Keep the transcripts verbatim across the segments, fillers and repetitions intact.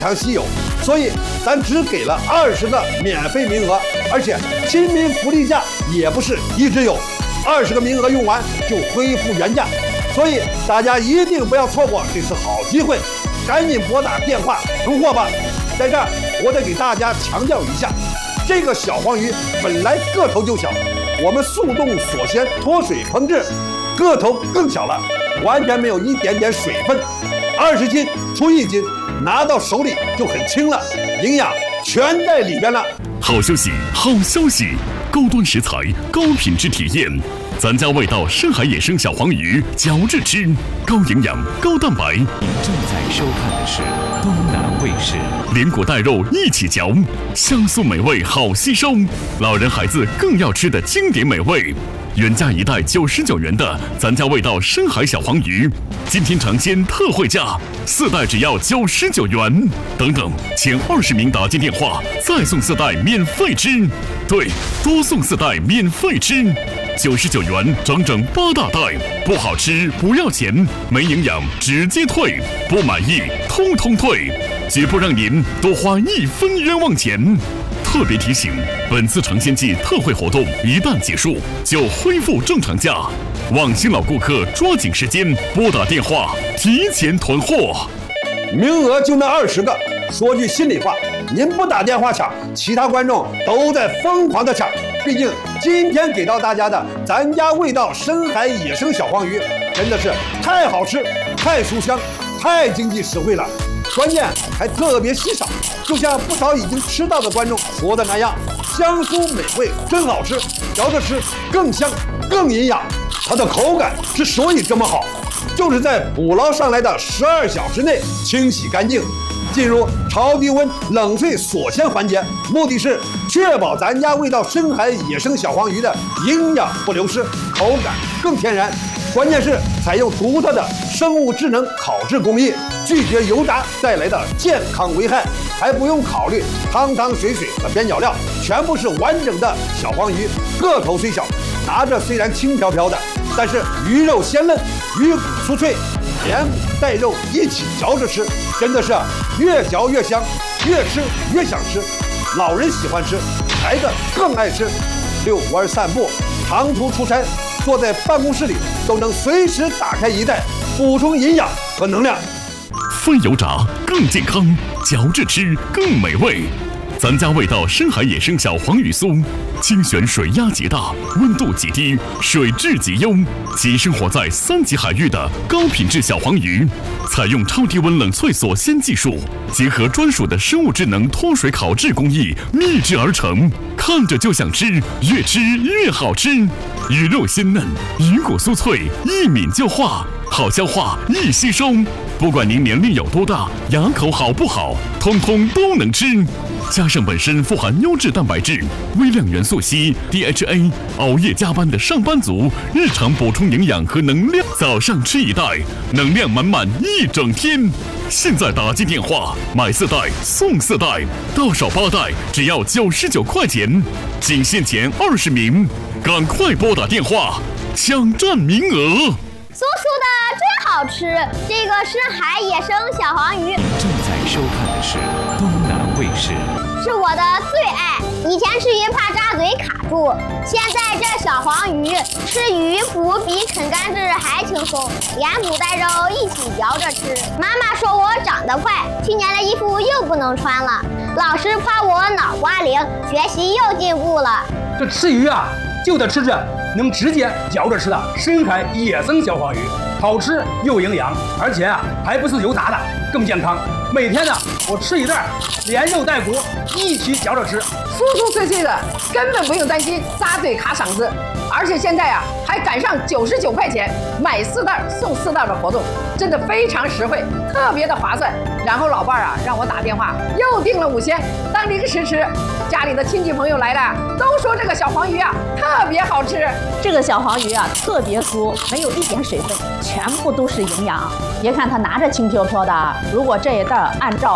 常稀有，所以咱只给了二十个免费名额，而且亲民福利价也不是一直有，二十个名额用完就恢复原价，所以大家一定不要错过这次好机会，赶紧拨打电话囤货吧。在这儿，我得给大家强调一下，这个小黄鱼本来个头就小，我们速冻锁鲜脱水烹制，个头更小了，完全没有一点点水分，二十斤出一斤。拿到手里就很轻了，营养全在里边了。 好消息，好消息！高端食材，高品质体验，咱家味道深海野生小黄鱼，嚼着吃，高营养，高蛋白。 您正在收看的是东南卫视， 连骨带肉一起嚼，香酥美味，好吸收，老人孩子更要吃的经典美味。原价一袋九十九元的咱家味道深海小黄鱼，今天尝鲜特惠价，四袋只要九十九元。等等，前二十名打进电话，再送四袋免费吃。对，多送四袋免费吃，九十九元整整八大袋，不好吃不要钱，没营养直接退，不满意通通退，绝不让您多花一分冤枉钱。特别提醒，本次尝鲜季特惠活动一旦结束，就恢复正常价。望新老顾客抓紧时间拨打电话，提前囤货。 名额就那二十个，说句心里话，您不打电话抢，其他观众都在疯狂的抢。毕竟今天给到大家的咱家味道深海野生小黄鱼，真的是太好吃、太酥香、太经济实惠了。关键还特别稀少，就像不少已经吃到的观众说的那样，香酥美味，真好吃，嚼着吃更香更营养。它的口感之所以这么好，就是在捕捞上来的十二小时内清洗干净，进入超低温冷萃锁鲜环节，目的是确保咱家味道深海野生小黄鱼的营养不流失，口感更天然。关键是采用独特的生物智能烤制工艺，拒绝油炸带来的健康危害，还不用考虑汤汤水水和边角料，全部是完整的小黄鱼，个头虽小，拿着虽然轻飘飘的，但是鱼肉鲜嫩，鱼骨酥脆，连骨带肉一起嚼着吃，真的是越嚼越香，越吃越想吃。老人喜欢吃，孩子更爱吃。遛弯散步，长途出差，坐在办公室里都能随时打开一袋，补充营养和能量。 非油炸更健康，嚼着吃更美味。咱家味道深海野生小黄鱼酥，精选水压极大，温度极低，水质极优，及生活在三级海域的高品质小黄鱼，采用超低温冷萃锁鲜技术，结合专属的生物智能脱水烤制工艺秘制而成，看着就想吃，越吃越好吃。鱼肉鲜嫩，鱼骨酥脆，一抿就化，好消化，易吸收。不管您年龄有多大，牙口好不好，通通都能吃。加上本身富含优质蛋白质、微量元素硒、D H A， 熬夜加班的上班族日常补充营养和能量，早上吃一袋，能量满满一整天。现在打进电话买四袋送四袋，到手八袋只要九十九块钱，仅限前二十名，赶快拨打电话抢占名额。 酥酥的真好吃，这个深海野生小黄鱼。 正在收看的是东南卫视， 是我的最爱。以前吃鱼怕扎嘴卡住，现在这小黄鱼吃鱼骨比啃干枝还轻松，连骨带肉一起嚼着吃。妈妈说我长得快，去年的衣服又不能穿了。老师夸我脑瓜灵，学习又进步了。 这吃鱼啊，就得吃这能直接嚼着吃的深海野生小黄鱼，好吃又营养，而且啊还不是油炸的，更健康。每天呢，我吃一袋，连肉带骨一起嚼着吃， 酥酥脆脆的，根本不用担心扎嘴卡嗓子。而且现在啊，还赶上九十九块钱买四袋送四袋的活动，真的非常实惠，特别的划算。然后老伴儿啊让我打电话，又订了五鲜当零食吃。家里的亲戚朋友来了，都说这个小黄鱼啊特别好吃。 这个小黄鱼啊特别酥，没有一点水分，全部都是营养。别看它拿着轻飘飘的，如果这一袋按照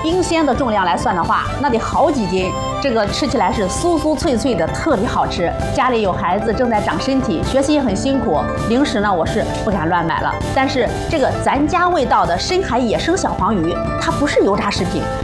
冰鲜的重量来算的话，那得好几斤。这个吃起来是酥酥脆脆的，特别好吃。家里有孩子正在长身体，学习也很辛苦，零食呢我是不敢乱买了。但是这个咱家味道的深海野生小黄鱼，它不是油炸食品，